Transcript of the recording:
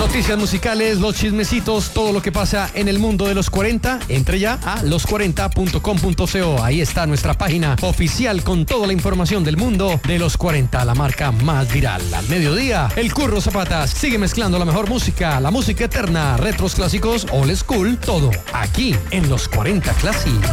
Noticias musicales, los chismecitos, todo lo que pasa en el mundo de los 40. Entre ya a los40.com.co. Ahí está nuestra página oficial con toda la información del mundo de los 40, la marca más viral. Al mediodía, el Curro Zapata sigue mezclando la mejor música, la música eterna, retros clásicos, old school, todo aquí en los 40 Classic.